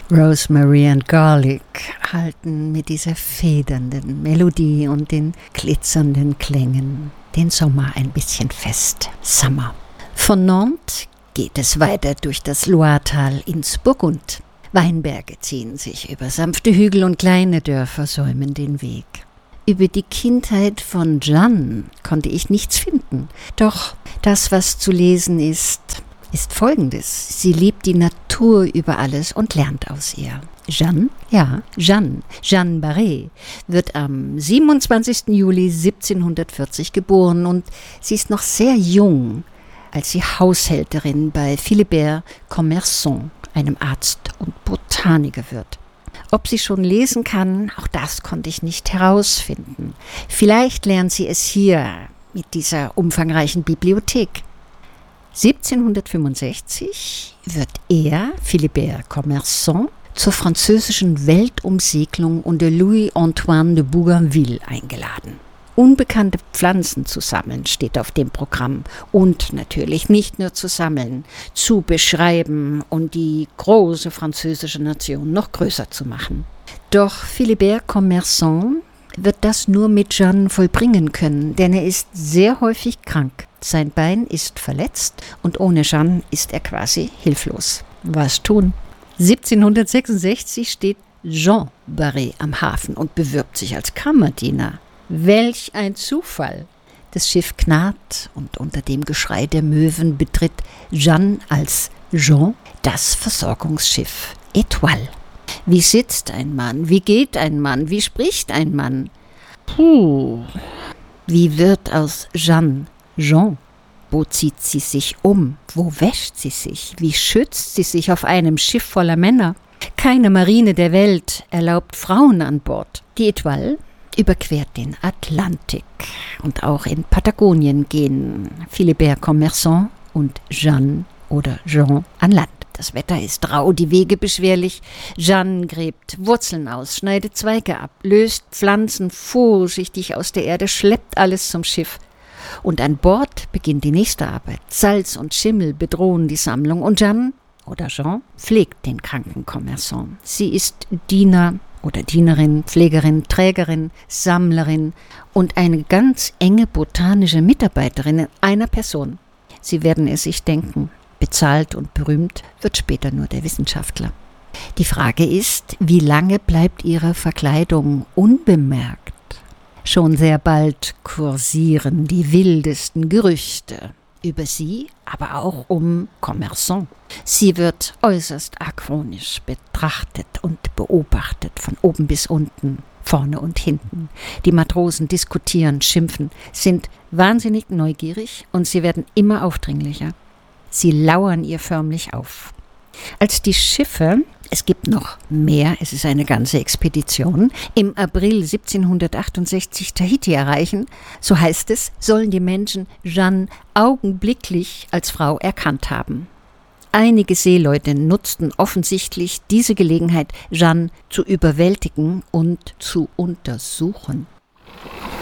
Rosemary and Garlic halten mit dieser federnden Melodie und den glitzernden Klängen den Sommer ein bisschen fest. Summer. Von Nantes geht es weiter durch das Loiretal ins Burgund. Weinberge ziehen sich über sanfte Hügel und kleine Dörfer säumen den Weg. Über die Kindheit von Jeanne konnte ich nichts finden. Doch das, was zu lesen ist Folgendes. Sie liebt die Natur über alles und lernt aus ihr. Jeanne Barré, wird am 27. Juli 1740 geboren und sie ist noch sehr jung, als sie Haushälterin bei Philibert Commerson, einem Arzt und Botaniker, wird. Ob sie schon lesen kann, auch das konnte ich nicht herausfinden. Vielleicht lernt sie es hier mit dieser umfangreichen Bibliothek. 1765 wird er, Philibert Commerson, zur französischen Weltumsegelung unter Louis-Antoine de Bougainville eingeladen. Unbekannte Pflanzen zu sammeln steht auf dem Programm und natürlich nicht nur zu sammeln, zu beschreiben und die große französische Nation noch größer zu machen. Doch Philibert Commerson wird das nur mit Jeanne vollbringen können, denn er ist sehr häufig krank. Sein Bein ist verletzt und ohne Jeanne ist er quasi hilflos. Was tun? 1766 steht Jean Barré am Hafen und bewirbt sich als Kammerdiener. Welch ein Zufall! Das Schiff knarrt und unter dem Geschrei der Möwen betritt Jeanne als Jean das Versorgungsschiff Étoile. Wie sitzt ein Mann? Wie geht ein Mann? Wie spricht ein Mann? Wie wird aus Jeanne Jean? Wo zieht sie sich um? Wo wäscht sie sich? Wie schützt sie sich auf einem Schiff voller Männer? Keine Marine der Welt erlaubt Frauen an Bord. Die Étoile überquert den Atlantik. Und auch in Patagonien gehen Philibert Commerson und Jeanne oder Jean an Land. Das Wetter ist rau, die Wege beschwerlich. Jeanne gräbt Wurzeln aus, schneidet Zweige ab, löst Pflanzen vorsichtig aus der Erde, schleppt alles zum Schiff. Und an Bord beginnt die nächste Arbeit. Salz und Schimmel bedrohen die Sammlung und Jeanne oder Jean pflegt den kranken Commerson. Sie ist Diener oder Dienerin, Pflegerin, Trägerin, Sammlerin und eine ganz enge botanische Mitarbeiterin in einer Person. Sie werden es sich denken. Bezahlt und berühmt wird später nur der Wissenschaftler. Die Frage ist, wie lange bleibt ihre Verkleidung unbemerkt? Schon sehr bald kursieren die wildesten Gerüchte über sie, aber auch um Commerson. Sie wird äußerst argwöhnisch betrachtet und beobachtet, von oben bis unten, vorne und hinten. Die Matrosen diskutieren, schimpfen, sind wahnsinnig neugierig und sie werden immer aufdringlicher. Sie lauern ihr förmlich auf. Als die Schiffe, es gibt noch mehr, es ist eine ganze Expedition, im April 1768 Tahiti erreichen, so heißt es, sollen die Menschen Jeanne augenblicklich als Frau erkannt haben. Einige Seeleute nutzten offensichtlich diese Gelegenheit, Jeanne zu überwältigen und zu untersuchen.